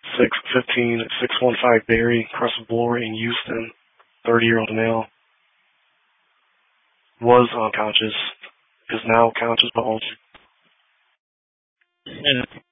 615 Berry, Crescent Boulevard in Houston. 30-year-old male. Was unconscious. Is now conscious but altered. And